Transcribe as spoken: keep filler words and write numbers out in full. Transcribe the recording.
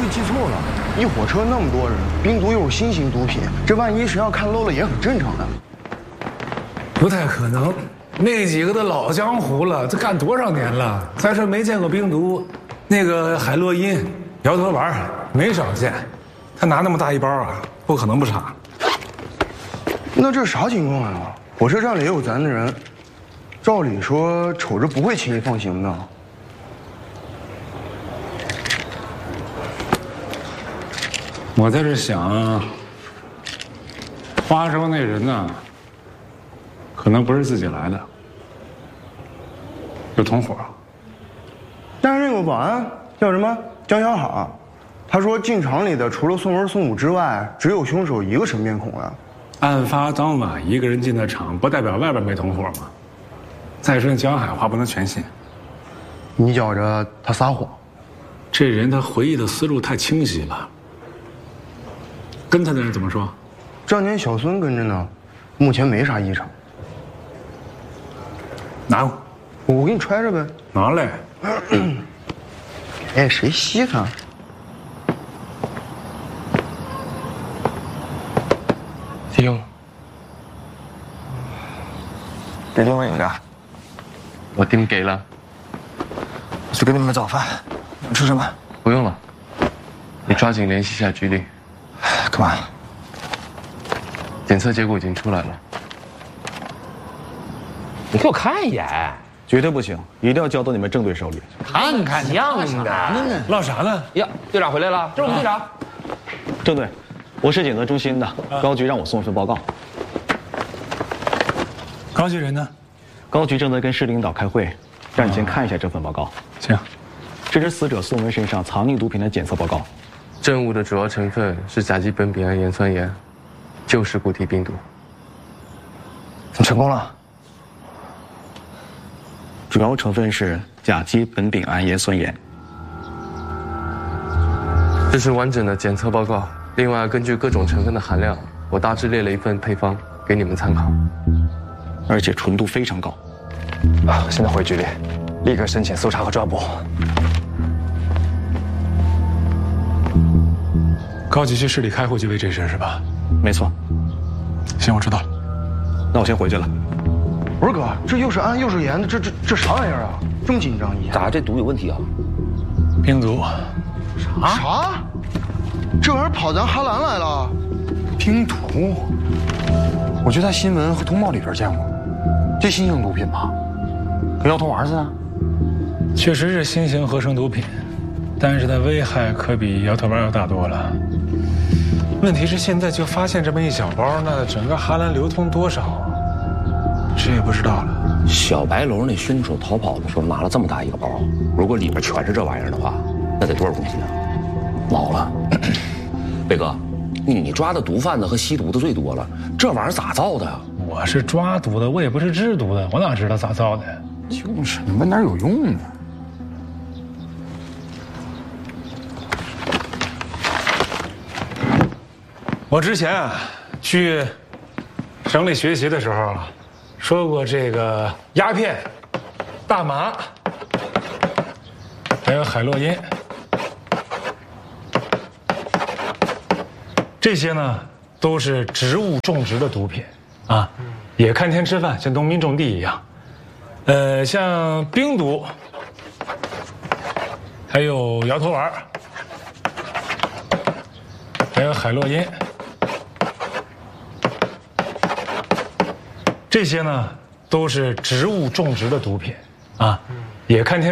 记错了，一火车那么多人，冰毒又是新型毒品，这万一谁要看漏了也很正常的。 不太可能，那几个都老江湖了，这干多少年了？再说没见过冰毒，那个海洛因、摇头丸没少见，他拿那么大一包啊，不可能不查。 那这啥情况啊？火车站里也有咱的人，照理说瞅着不会轻易放行的。 我在这想，花说那人呢，可能不是自己来的，有同伙。 但是那个保安叫什么江小海，他说进厂里的除了宋文、宋武之外，只有凶手一个生面孔呀。 案发当晚一个人进的厂，不代表外边没同伙吗？再说江海话不能全信。 你觉着他撒谎？ 这人他回忆的思路太清晰了。跟他的人怎么说？ 仗年小孙跟着呢，目前没啥异常。 拿过， 我给你揣着呗。 拿来。 哎，谁稀罕？ 听， 你點會㗎？ 我點幾了？ 去給你們早飯。吃什麼？ 不用了，你抓緊聯繫下局里。 幹嘛？ 檢測結果已經出來了。 你給我看一眼。 絕對不行，一定要交到你們正隊手裡。 看看像的。 唠啥呢？ 呀，隊長回來了，這是我們隊長。 正隊，我是檢測中心的，高局讓我送一份報告。 高局人呢？ 高局正在跟市領導開會，讓你先看一下這份報告。 行。 這是死者宋文身上藏匿毒品的檢測報告。 證物的主要成分是甲基苯丙胺鹽酸鹽，就是固體病毒。 你成功了。主要成分是甲基苯丙胺鹽酸鹽。 這是完整的檢測報告。另外，根據各種成分的含量，我大致列了一份配方給你們參考。 而且純度非常高。 啊！現在回局裡，立刻申請搜查和抓捕。 高級去市里開會就為這事是吧？ 沒錯。 行，我知道了。 那我先回去了。 不是哥，这又是氨又是盐的，这这这啥玩意儿啊？这么緊張一下？ 咋这毒有問題啊？ 冰毒。 啥？啥？这玩意儿跑咱哈兰来了？ 冰毒？我就在新聞和通報裡邊見過，這新型毒品吧？跟搖頭丸似的。 確實是新型合成毒品，但是它危害可比搖頭丸要大多了。問題是現在就發現這麼一小包，那整個哈蘭流通多少？這也不知道了。 小白樓那兇手逃跑的時候拿了這麼大一個包，如果裡邊全是這玩意兒的話，那得多少公斤啊？老了。北哥，你你抓的毒販子和吸毒的最多了，這玩意兒咋造的呀？ 我是抓毒的，我也不是制毒的，我哪知道咋造的？ 就是你問哪有用呢？ 我之前啊去省里學習的時候說過，這個鴉片、大麻，還有海洛因，這些呢都是植物種植的毒品啊，也看天吃飯，像農民種地一樣。呃，像冰毒，還有搖頭丸，還有海洛因。這些呢，都是植物種植的毒品，啊，也看天。